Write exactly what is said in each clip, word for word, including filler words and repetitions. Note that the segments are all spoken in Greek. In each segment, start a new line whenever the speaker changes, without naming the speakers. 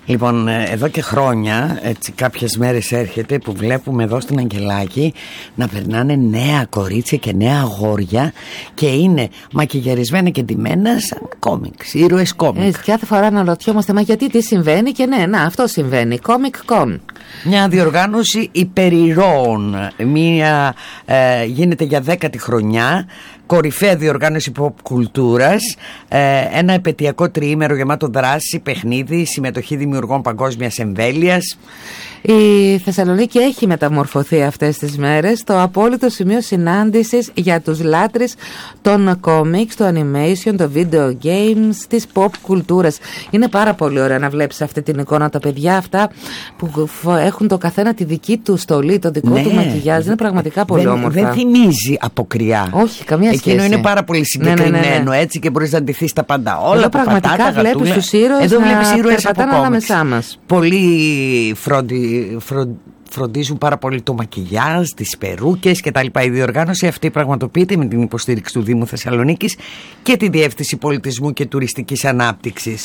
Λοιπόν, εδώ και χρόνια, έτσι κάποιες μέρες έρχεται που βλέπουμε εδώ στην Αγγελάκη να περνάνε νέα κορίτσια και νέα αγόρια και είναι μακιγιαρισμένα και ντυμένα σαν κόμικς, ήρωες κόμικ.
Έτσι, κάθε φορά αναρωτιόμαστε, μα γιατί, τι συμβαίνει, και ναι, να, αυτό συμβαίνει. Comic Con.
Μια διοργάνωση υπερηρώων. Μια ε, γίνεται για δέκατη χρονιά. Κορυφαία διοργάνωση pop κουλτούρας, ε, ένα επαιτειακό τριήμερο γεμάτο δράση, παιχνίδι, συμμετοχή δημιουργών παγκόσμιας εμβέλειας.
Η Θεσσαλονίκη έχει μεταμορφωθεί αυτές τις μέρες το απόλυτο σημείο συνάντησης για τους λάτρεις των comics, το animation, το video games, της pop κουλτούρας. Είναι πάρα πολύ ωραία να βλέπεις αυτή την εικόνα, τα παιδιά αυτά που έχουν το καθένα τη δική του στολή, το δικό ναι, του μακιγιάζ. Είναι πραγματικά πολύ
δεν,
όμορφα.
Δεν θυμίζει αποκριά.
Όχι, καμία σχέση.
Εκείνο είναι πάρα πολύ συγκεκριμένο, ναι, ναι, ναι, ναι. Έτσι, και μπορείς να ντυθείς τα πάντα. Όλα. Εδώ
πραγματικά
πατάτα,
βλέπεις τους ήρωες
εδώ
να
ήρωες
περπατάνε ανάμεσά μας.
Πολύ φροντι, φρον, φροντίζουν πάρα πολύ το μακιγιάζ, τις περούκες κτλ. Η διοργάνωση αυτή πραγματοποιείται με την υποστήριξη του Δήμου Θεσσαλονίκης και τη Διεύθυνση Πολιτισμού και Τουριστικής Ανάπτυξης.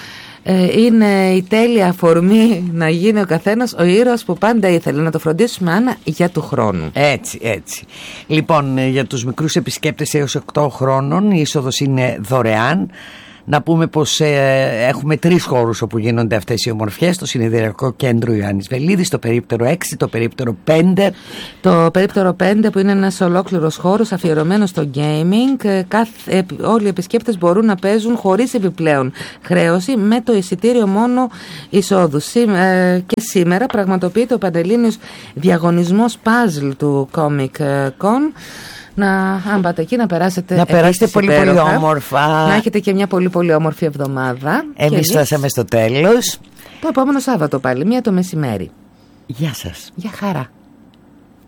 Είναι η τέλεια αφορμή να γίνει ο καθένας ο ήρωας που πάντα ήθελε. Να το φροντίσουμε, Άννα, για του χρόνου.
Έτσι, έτσι. Λοιπόν, για τους μικρούς επισκέπτες έως οκτώ χρόνων η είσοδος είναι δωρεάν. Να πούμε πως ε, έχουμε τρεις χώρους όπου γίνονται αυτές οι ομορφιές: το Συνεδριακό Κέντρο Ιωάννης Βελίδης, το Περίπτερο έξι, το Περίπτερο πέντε.
Το Περίπτερο πέντε, που είναι ένας ολόκληρος χώρος αφιερωμένος στο gaming. Κάθε, ε, όλοι οι επισκέπτες μπορούν να παίζουν χωρίς επιπλέον χρέωση, με το εισιτήριο μόνο εισόδου. Ε, και σήμερα πραγματοποιείται ο πανελλήνιος διαγωνισμός puzzle του Comic Con. Να, αν πάτε εκεί, να περάσετε,
να περάσετε πολύ υπέροχα, πολύ όμορφα.
Να έχετε και μια πολύ πολύ όμορφη εβδομάδα.
Εμείς φτάσαμε στο τέλος.
Το επόμενο Σάββατο πάλι, μία το μεσημέρι.
Γεια σας.
Γεια χαρά.